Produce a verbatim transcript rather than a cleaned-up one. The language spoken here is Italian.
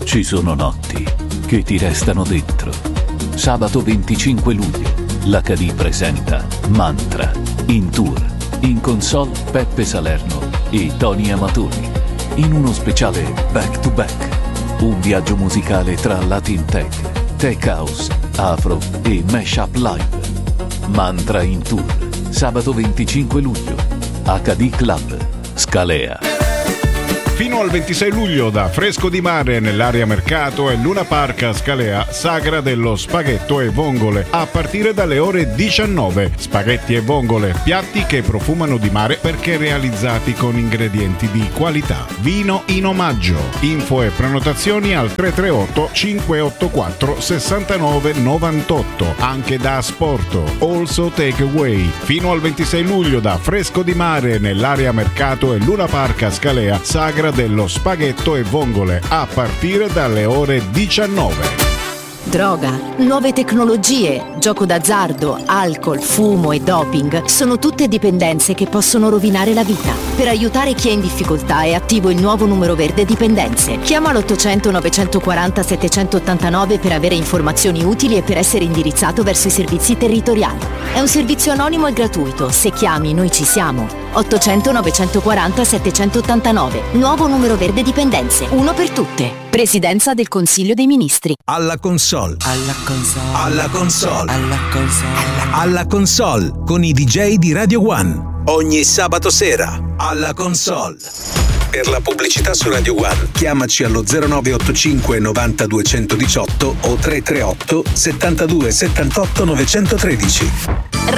Ci sono notti che ti restano dentro. Sabato venticinque luglio, l'H D presenta Mantra in tour. In console Peppe Salerno e Tony Amatori. In uno speciale back to back. Un viaggio musicale tra Latin Tech, Tech House, Afro e Mashup Live. Mantra in tour. Sabato venticinque luglio. H D Club, Scalea. Fino al ventisei luglio da Fresco di Mare nell'area Mercato e Luna Park a Scalea, Sagra dello Spaghetto e Vongole a partire dalle ore diciannove. Spaghetti e vongole, piatti che profumano di mare perché realizzati con ingredienti di qualità. Vino in omaggio. Info e prenotazioni al tre tre otto cinque otto quattro sei nove nove otto. Anche da Asporto, Also Takeaway. Fino al ventisei luglio da Fresco di Mare nell'area Mercato e Luna Park a Scalea, Sagra dello Spaghetto e Vongole a partire dalle ore diciannove. Droga, nuove tecnologie, gioco d'azzardo, alcol, fumo e doping sono tutte dipendenze che possono rovinare la vita. Per aiutare chi è in difficoltà è attivo il nuovo numero verde dipendenze. Chiama l'ottocento novecentoquaranta settecentoottantanove per avere informazioni utili e per essere indirizzato verso i servizi territoriali. È un servizio anonimo e gratuito. Se chiami, noi ci siamo. ottocento novecentoquaranta settecentoottantanove. Nuovo numero verde dipendenze. Uno per tutte. Presidenza del Consiglio dei Ministri. Alla console. Alla console. Alla console. Alla console. Alla console con i D J di Radio One. Ogni sabato sera. Alla console. Per la pubblicità su Radio One chiamaci allo zero nove otto cinque novanta duecentodiciotto o tre tre otto settantadue settantotto novecentotredici.